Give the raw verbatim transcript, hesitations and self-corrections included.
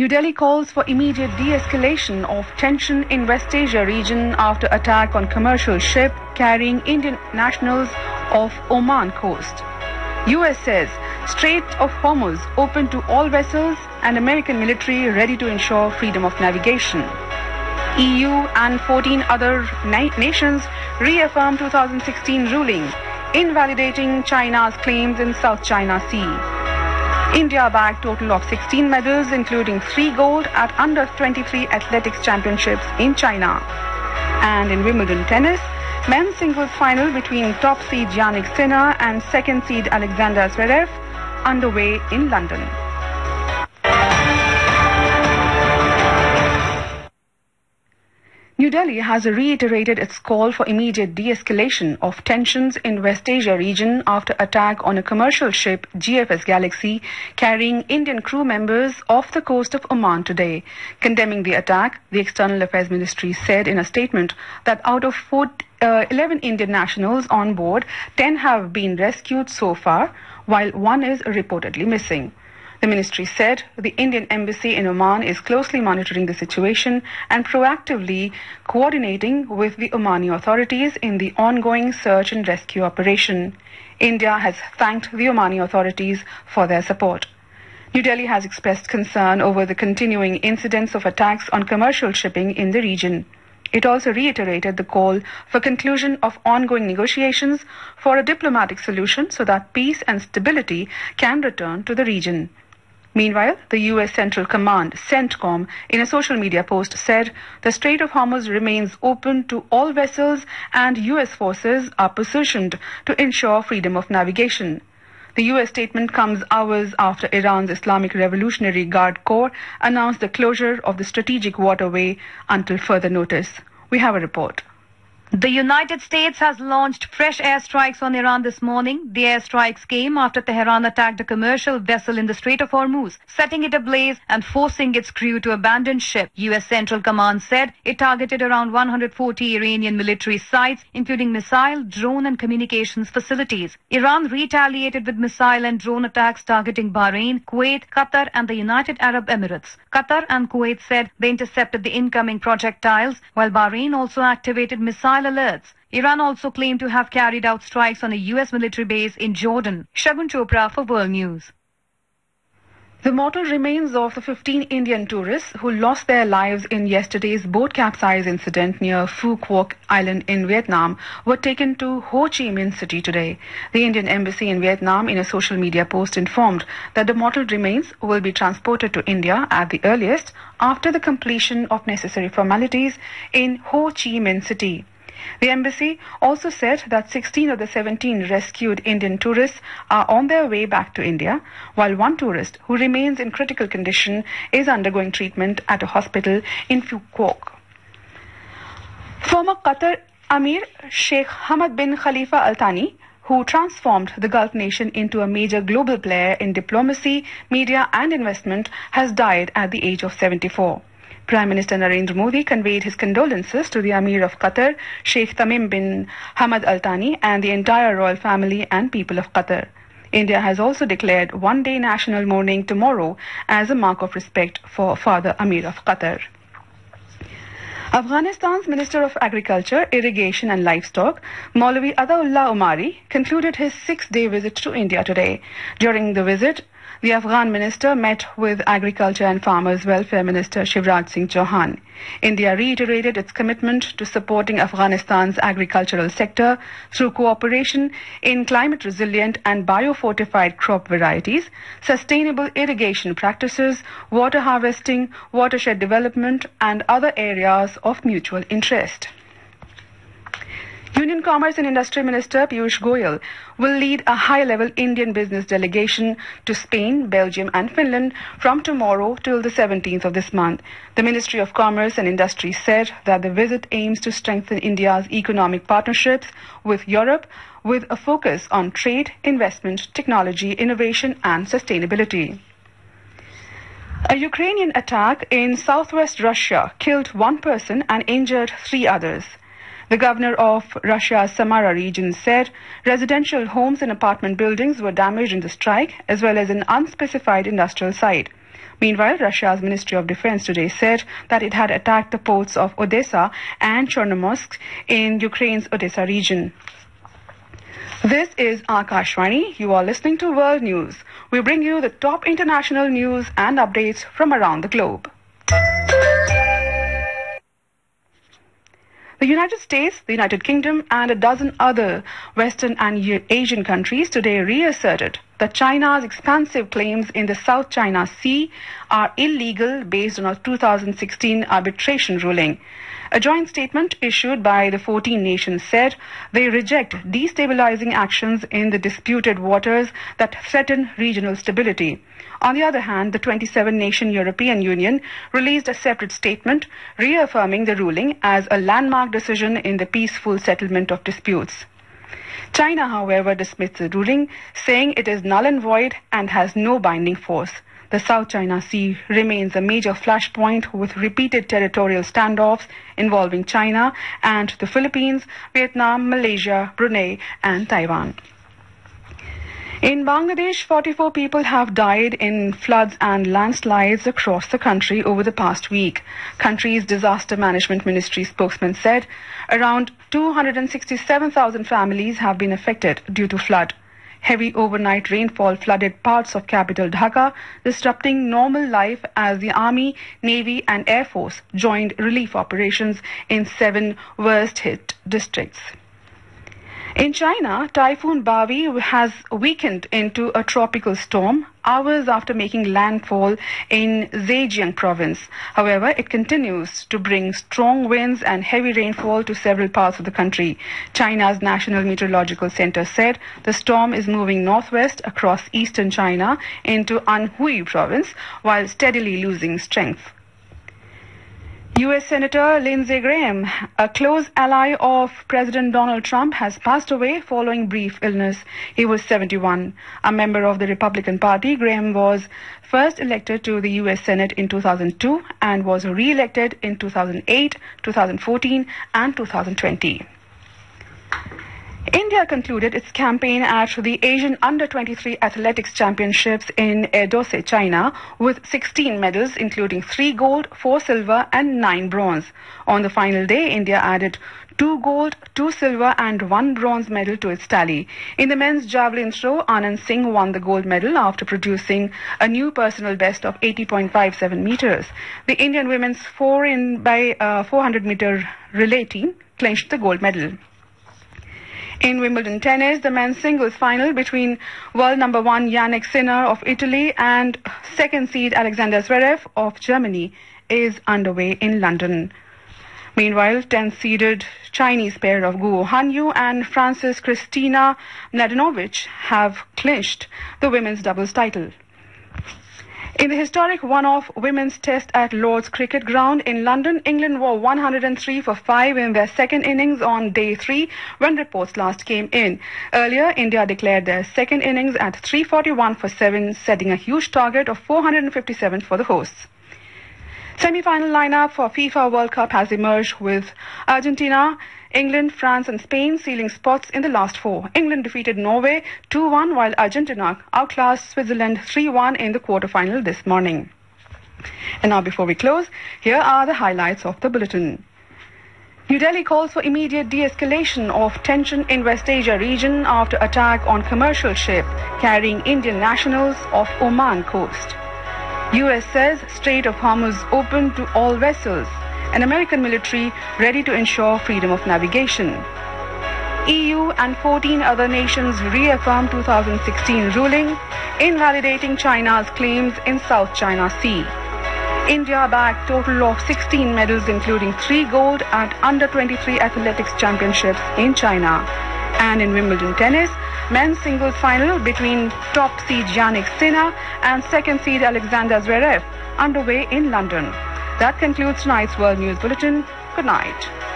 New Delhi calls for immediate de-escalation of tension in West Asia region after attack on commercial ship carrying Indian nationals off Oman coast. U S says Strait of Hormuz open to all vessels and American military ready to ensure freedom of navigation. E U and fourteen other na- nations reaffirm two thousand sixteen ruling, invalidating China's claims in South China Sea. India bagged total of sixteen medals, including three gold at under twenty-three athletics championships in China. And in Wimbledon tennis, men's singles final between top seed Jannik Sinner and second seed Alexander Zverev underway in London. New Delhi has reiterated its call for immediate de-escalation of tensions in West Asia region after attack on a commercial ship G F S Galaxy carrying Indian crew members off the coast of Oman today. Condemning the attack, the External Affairs Ministry said in a statement that out of four, uh, eleven Indian nationals on board, ten have been rescued so far, while one is reportedly missing. The ministry said the Indian embassy in Oman is closely monitoring the situation and proactively coordinating with the Omani authorities in the ongoing search and rescue operation. India has thanked the Omani authorities for their support. New Delhi has expressed concern over the continuing incidents of attacks on commercial shipping in the region. It also reiterated the call for conclusion of ongoing negotiations for a diplomatic solution so that peace and stability can return to the region. Meanwhile, the U S Central Command, CENTCOM, in a social media post said the Strait of Hormuz remains open to all vessels and U S forces are positioned to ensure freedom of navigation. The U S statement comes hours after Iran's Islamic Revolutionary Guard Corps announced the closure of the strategic waterway until further notice. We have a report. The United States has launched fresh airstrikes on Iran this morning. The airstrikes came after Tehran attacked a commercial vessel in the Strait of Hormuz, setting it ablaze and forcing its crew to abandon ship. U S Central Command said it targeted around one hundred forty Iranian military sites, including missile, drone and communications facilities. Iran retaliated with missile and drone attacks targeting Bahrain, Kuwait, Qatar and the United Arab Emirates. Qatar and Kuwait said they intercepted the incoming projectiles, while Bahrain also activated missile alerts. Iran also claimed to have carried out strikes on a U S military base in Jordan. Shagun Chopra for World News. The mortal remains of the fifteen Indian tourists who lost their lives in yesterday's boat capsize incident near Phu Quoc Island in Vietnam were taken to Ho Chi Minh City today. The Indian embassy in Vietnam in a social media post informed that the mortal remains will be transported to India at the earliest after the completion of necessary formalities in Ho Chi Minh City. The embassy also said that sixteen of the seventeen rescued Indian tourists are on their way back to India, while one tourist who remains in critical condition is undergoing treatment at a hospital in Phu Quoc. Former Qatar Amir Sheikh Hamad bin Khalifa Al Thani, who transformed the Gulf nation into a major global player in diplomacy, media and investment, has died at the age of seventy-four. Prime Minister Narendra Modi conveyed his condolences to the Amir of Qatar, Sheikh Tamim bin Hamad Al Thani, and the entire royal family and people of Qatar. India has also declared one-day national mourning tomorrow as a mark of respect for Father Amir of Qatar. Afghanistan's Minister of Agriculture, Irrigation and Livestock, Maulvi Ataullah Omari, concluded his six-day visit to India today. During the visit, the Afghan minister met with Agriculture and Farmers Welfare Minister Shivraj Singh Chauhan. India reiterated its commitment to supporting Afghanistan's agricultural sector through cooperation in climate-resilient and biofortified crop varieties, sustainable irrigation practices, water harvesting, watershed development, and other areas of mutual interest. Union Commerce and Industry Minister Piyush Goyal will lead a high-level Indian business delegation to Spain, Belgium and Finland from tomorrow till the seventeenth of this month. The Ministry of Commerce and Industry said that the visit aims to strengthen India's economic partnerships with Europe with a focus on trade, investment, technology, innovation and sustainability. A Ukrainian attack in southwest Russia killed one person and injured three others. The governor of Russia's Samara region said residential homes and apartment buildings were damaged in the strike, as well as an unspecified industrial site. Meanwhile, Russia's Ministry of Defense today said that it had attacked the ports of Odessa and Chornomorsk in Ukraine's Odessa region. This is Akashvani. You are listening to World News. We bring you the top international news and updates from around the globe. The United States, the United Kingdom, and a dozen other Western and Asian countries today reasserted that China's expansive claims in the South China Sea are illegal based on a two thousand sixteen arbitration ruling. A joint statement issued by the fourteen nations said they reject destabilizing actions in the disputed waters that threaten regional stability. On the other hand, the twenty-seven nation European Union released a separate statement reaffirming the ruling as a landmark decision in the peaceful settlement of disputes. China, however, dismissed the ruling, saying it is null and void and has no binding force. The South China Sea remains a major flashpoint with repeated territorial standoffs involving China and the Philippines, Vietnam, Malaysia, Brunei, and Taiwan. In Bangladesh, forty-four people have died in floods and landslides across the country over the past week. Country's Disaster Management Ministry spokesman said around two hundred sixty-seven thousand families have been affected due to flood. Heavy overnight rainfall flooded parts of capital Dhaka, disrupting normal life as the Army, Navy and Air Force joined relief operations in seven worst-hit districts. In China, Typhoon Bavi has weakened into a tropical storm hours after making landfall in Zhejiang province. However, it continues to bring strong winds and heavy rainfall to several parts of the country. China's National Meteorological Center said the storm is moving northwest across eastern China into Anhui province while steadily losing strength. U S Senator Lindsey Graham, a close ally of President Donald Trump, has passed away following brief illness. He was seventy-one. A member of the Republican Party, Graham was first elected to the U S Senate in two thousand two and was re-elected in two thousand eight, two thousand fourteen and two thousand twenty. India concluded its campaign at the Asian Under twenty-three Athletics Championships in Edoze, China, with sixteen medals, including three gold, four silver and nine bronze. On the final day, India added two gold, two silver and one bronze medal to its tally. In the men's javelin throw, Anand Singh won the gold medal after producing a new personal best of eighty point five seven meters. The Indian women's four in by uh, four hundred meter relay team clinched the gold medal. In Wimbledon tennis, the men's singles final between world number one Yannick Sinner of Italy and second seed Alexander Zverev of Germany is underway in London. Meanwhile, tenth-seeded Chinese pair of Guo Hanyu and Francis Kristina Mladenovic have clinched the women's doubles title. In the historic one-off women's test at Lord's Cricket Ground in London, England were one hundred three for five in their second innings on day three when reports last came in. Earlier, India declared their second innings at three forty-one for seven, setting a huge target of four hundred fifty-seven for the hosts. Semi-final lineup for FIFA World Cup has emerged with Argentina, England, France and Spain sealing spots in the last four. England defeated Norway two one while Argentina outclassed Switzerland three one in the quarterfinal this morning. And now before we close, here are the highlights of the bulletin. New Delhi calls for immediate de-escalation of tension in West Asia region after attack on commercial ship carrying Indian nationals off Oman coast. U S says Strait of Hormuz open to all vessels. An American military ready to ensure freedom of navigation. E U and fourteen other nations reaffirm two thousand sixteen ruling, invalidating China's claims in South China Sea. India bagged total of sixteen medals, including three gold at Under twenty-three Athletics Championships in China. And in Wimbledon tennis, men's singles final between top seed Yannick Sinner and second seed Alexander Zverev underway in London. That concludes tonight's World News Bulletin. Good night.